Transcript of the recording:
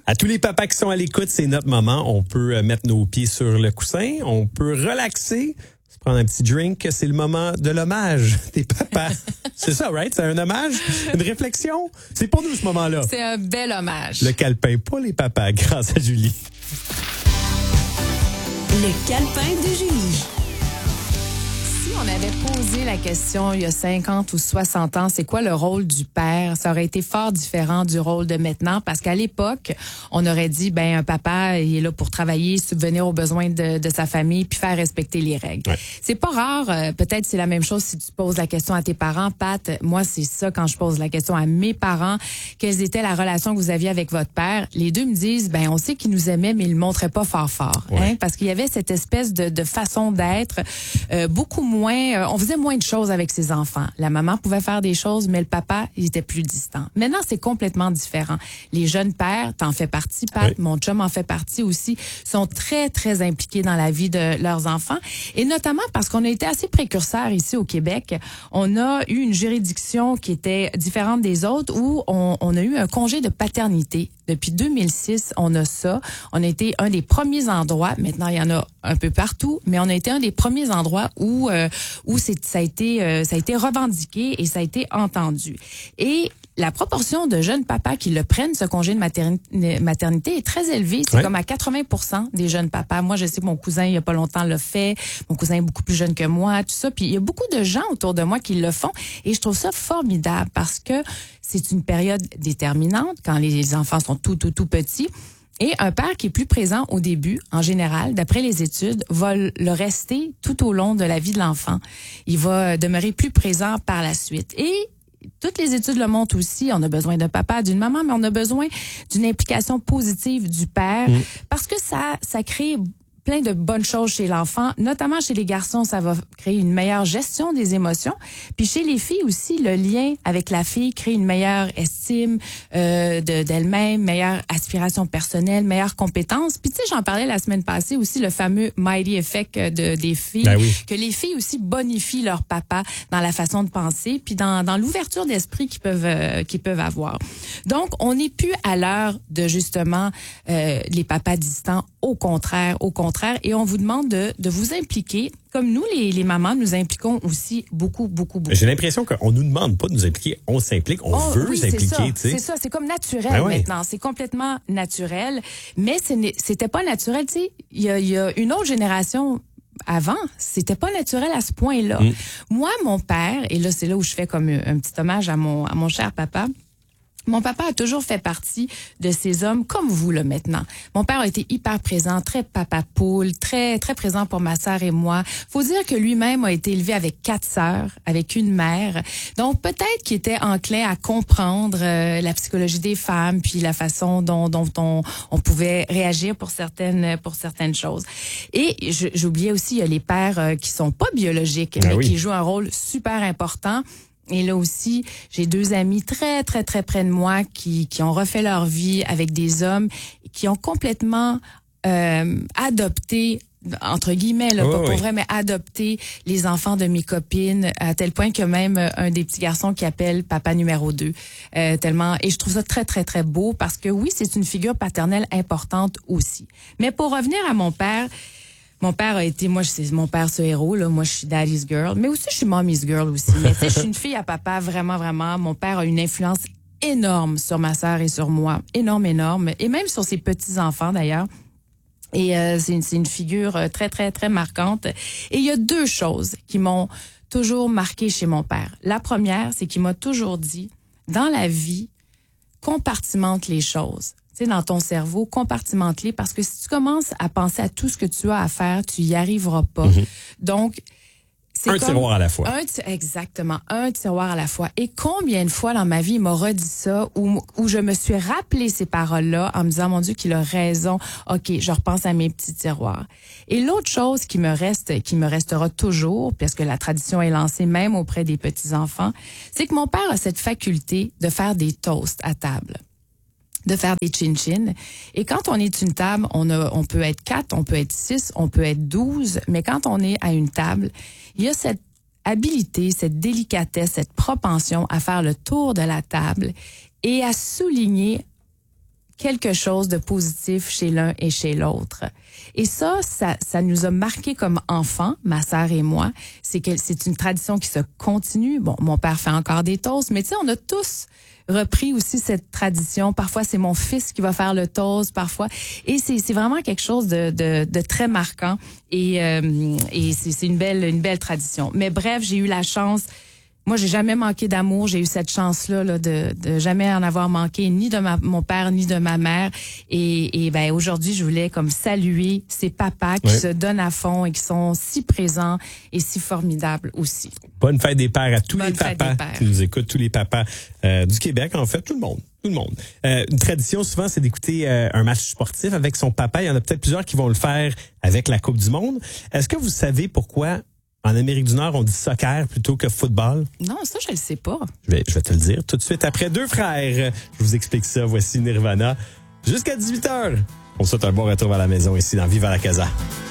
À tous les papas qui sont à l'écoute, c'est notre moment. On peut mettre nos pieds sur le coussin, on peut relaxer, se prendre un petit drink. C'est le moment de l'hommage des papas. C'est ça, right? C'est un hommage, une réflexion. C'est pour nous ce moment-là. C'est un bel hommage. Le calepin pour les papas, grâce à Julie. Le calepin de Julie. Si on avait posé la question il y a 50 ou 60 ans, c'est quoi le rôle du père? Ça aurait été fort différent du rôle de maintenant parce qu'à l'époque, on aurait dit, un papa, il est là pour travailler, subvenir aux besoins de sa famille puis faire respecter les règles. Ouais. C'est pas rare, peut-être c'est la même chose si tu poses la question à tes parents. Pat, moi, c'est ça quand je pose la question à mes parents. Quelle était la relation que vous aviez avec votre père? Les deux me disent, on sait qu'il nous aimait, mais il le montrait pas fort. Ouais. Parce qu'il y avait cette espèce de façon d'être beaucoup moins, on faisait moins de choses avec ses enfants. La maman pouvait faire des choses, mais le papa, il était plus distant. Maintenant, c'est complètement différent. Les jeunes pères, t'en fais partie, Pat, Oui. mon chum en fait partie aussi, sont très, très impliqués dans la vie de leurs enfants. Et notamment parce qu'on a été assez précurseurs ici au Québec. On a eu une juridiction qui était différente des autres où on a eu un congé de paternité. Depuis 2006, on a ça. On a été un des premiers endroits, maintenant il y en a un peu partout, mais on a été un des premiers endroits où ça a été revendiqué et ça a été entendu. Et la proportion de jeunes papas qui le prennent, ce congé de maternité, est très élevée. C'est comme à 80% des jeunes papas. Moi, je sais que mon cousin, il y a pas longtemps, l'a fait. Mon cousin est beaucoup plus jeune que moi, tout ça. Puis il y a beaucoup de gens autour de moi qui le font. Et je trouve ça formidable parce que c'est une période déterminante quand les enfants sont tout petits. Et un père qui est plus présent au début, en général, d'après les études, va le rester tout au long de la vie de l'enfant. Il va demeurer plus présent par la suite. Et toutes les études le montrent aussi. On a besoin d'un papa, d'une maman, mais on a besoin d'une implication positive du père parce que ça crée plein de bonnes choses chez l'enfant, notamment chez les garçons, ça va créer une meilleure gestion des émotions. Puis chez les filles aussi, le lien avec la fille crée une meilleure estime d'elle-même, meilleure aspiration personnelle, meilleure compétence. Puis tu sais, j'en parlais la semaine passée aussi, le fameux Mighty Effect des filles, Oui. que les filles aussi bonifient leur papa dans la façon de penser, puis dans l'ouverture d'esprit qu'ils peuvent avoir. Donc, on n'est plus à l'heure de justement les papas distants. Au contraire. Et on vous demande de vous impliquer. Comme nous, les mamans, nous impliquons aussi beaucoup. J'ai l'impression qu'on nous demande pas de nous impliquer, on s'implique, on veut s'impliquer, tu sais. C'est ça, c'est comme naturel maintenant. C'est complètement naturel. Mais c'était pas naturel, tu sais. Il y a une autre génération avant, c'était pas naturel à ce point-là. Moi, mon père, et là, c'est là où je fais comme un petit hommage à mon cher papa. Mon papa a toujours fait partie de ces hommes comme vous, là, maintenant. Mon père a été hyper présent, très papa poule, très, très présent pour ma sœur et moi. Faut dire que lui-même a été élevé avec 4 sœurs, avec une mère. Donc, peut-être qu'il était enclin à comprendre la psychologie des femmes, puis la façon dont on pouvait réagir pour certaines choses. Et j'oubliais aussi, il y a les pères qui sont pas biologiques, mais qui jouent un rôle super important. Et là aussi, j'ai 2 amis très, très, très près de moi qui ont refait leur vie avec des hommes qui ont complètement adopté, entre guillemets, là, pas pour vrai, mais adopté les enfants de mes copines, à tel point que même un des petits garçons qui appelle papa numéro 2. Tellement. Et je trouve ça très, très, très beau parce que oui, c'est une figure paternelle importante aussi. Mais pour revenir à mon père a été, moi, c'est mon père ce héros, là. Moi, je suis daddy's girl. Mais aussi, je suis mommy's girl aussi. Mais tu sais, je suis une fille à papa, vraiment, vraiment. Mon père a une influence énorme sur ma sœur et sur moi. Énorme. Et même sur ses petits-enfants, d'ailleurs. Et c'est une figure très, très, très marquante. Et il y a 2 choses qui m'ont toujours marqué chez mon père. La première, c'est qu'il m'a toujours dit, dans la vie, compartimente les choses. Tu sais, dans ton cerveau, compartimente-les, parce que si tu commences à penser à tout ce que tu as à faire, tu y arriveras pas. Donc, c'est un tiroir à la fois. Exactement, un tiroir à la fois. Et combien de fois dans ma vie il m'a redit ça, où je me suis rappelé ces paroles-là en me disant, mon Dieu, qu'il a raison. OK, je repense à mes petits tiroirs. Et l'autre chose qui me restera toujours, parce que la tradition est lancée même auprès des petits-enfants, c'est que mon père a cette faculté de faire des toasts à table, de faire des chin-chin. Et quand on est une table, on peut être 4, on peut être 6, on peut être 12, mais quand on est à une table, il y a cette habilité, cette délicatesse, cette propension à faire le tour de la table et à souligner quelque chose de positif chez l'un et chez l'autre. Et ça nous a marqué comme enfants, ma sœur et moi. C'est une tradition qui se continue. Bon, mon père fait encore des toasts, mais tu sais, on a tous repris aussi cette tradition. Parfois, c'est mon fils qui va faire le toast, parfois. Et c'est vraiment quelque chose de très marquant. Et c'est une belle tradition. Mais bref, j'ai eu la chance. Moi, j'ai jamais manqué d'amour. J'ai eu cette chance-là là, de jamais en avoir manqué, ni de mon père, ni de ma mère. Et ben aujourd'hui, je voulais comme saluer ces papas qui se donnent à fond et qui sont si présents et si formidables aussi. Bonne fête des pères à tous les papas qui nous écoutent, tous les papas du Québec, en fait, tout le monde. Tout le monde. Une tradition, souvent, c'est d'écouter un match sportif avec son papa. Il y en a peut-être plusieurs qui vont le faire avec la Coupe du Monde. Est-ce que vous savez pourquoi en Amérique du Nord, on dit soccer plutôt que football? Non, ça, je le sais pas. Je vais te le dire tout de suite après Deux frères. Je vous explique ça. Voici Nirvana. Jusqu'à 18h. On vous souhaite un bon retour à la maison ici dans Viva la Casa.